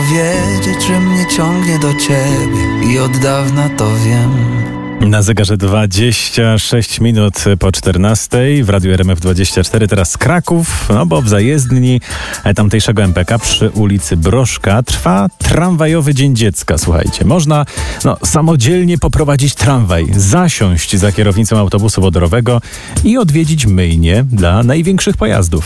powiedzieć, że mnie ciągnie do ciebie i od dawna to wiem. Na zegarze 26 minut po 14 w Radiu RMF24 teraz Kraków, no bo w zajezdni tamtejszego MPK przy ulicy Broszka trwa tramwajowy Dzień Dziecka. Słuchajcie, można samodzielnie poprowadzić tramwaj, zasiąść za kierownicą autobusu wodorowego i odwiedzić myjnię dla największych pojazdów.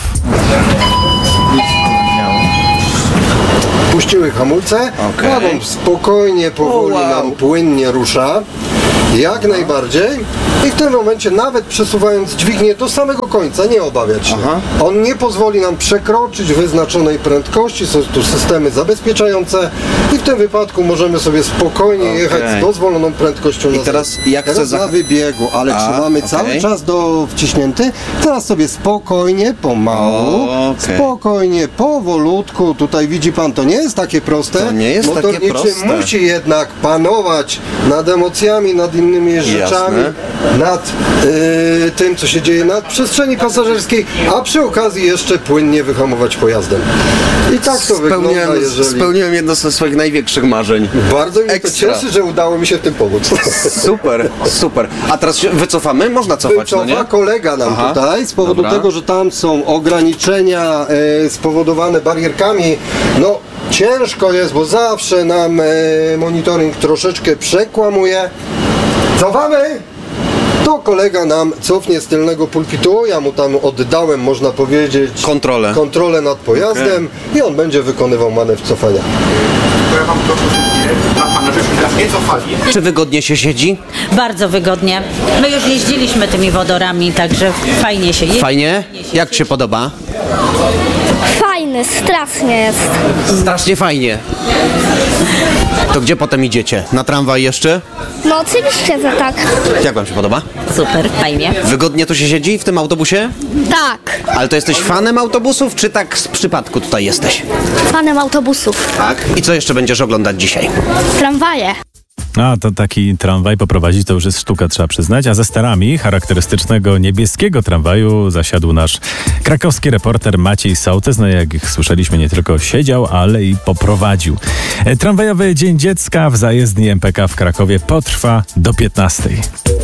Puściły hamulce, jadą spokojnie, powoli nam płynnie rusza, jak najbardziej. I w tym momencie nawet przesuwając dźwignię do samego końca, nie obawiać się. On nie pozwoli nam przekroczyć wyznaczonej prędkości, są tu systemy zabezpieczające i w tym wypadku możemy sobie spokojnie jechać z dozwoloną prędkością. I teraz jak chcę na wybiegu, ale trzymamy cały czas wciśnięty. Teraz sobie spokojnie, pomału, spokojnie, powolutku. Tutaj widzi pan, to nie jest takie proste. To nie jest takie proste. Musi jednak panować nad emocjami, nad innymi rzeczami, nad tym, co się dzieje na przestrzeni pasażerskiej, a przy okazji jeszcze płynnie wyhamować pojazdem. I tak to wygląda, jeżeli... Spełniłem jedno ze swoich największych marzeń. Bardzo mnie to cieszy, że udało mi się w tym pomóc. Super. A teraz się wycofamy? Można cofać, Wycofa kolega nam tutaj, z powodu tego, że tam są ograniczenia spowodowane barierkami. Ciężko jest, bo zawsze nam monitoring troszeczkę przekłamuje. Cofamy! To kolega nam cofnie z tylnego pulpitu, ja mu tam oddałem, można powiedzieć, kontrolę nad pojazdem i on będzie wykonywał manewr cofania. Czy wygodnie się siedzi? Bardzo wygodnie. My już jeździliśmy tymi wodorami, także fajnie się jeździ. Fajnie? Jak Ci się podoba? Fajny, strasznie jest. Strasznie fajnie. To gdzie potem idziecie? Na tramwaj jeszcze? No oczywiście, że tak. Jak Wam się podoba? Super, fajnie. Wygodnie tu się siedzi w tym autobusie? Tak. Ale to jesteś fanem autobusów, czy tak z przypadku tutaj jesteś? Fanem autobusów. Tak. I co jeszcze będziesz oglądać dzisiaj? Tramwaje. A to taki tramwaj poprowadzić to już jest sztuka, trzeba przyznać. A ze sterami charakterystycznego niebieskiego tramwaju zasiadł nasz krakowski reporter Maciej Sołtys. No jak słyszeliśmy, nie tylko siedział, ale i poprowadził. Tramwajowy Dzień Dziecka w zajezdni MPK w Krakowie potrwa do 15.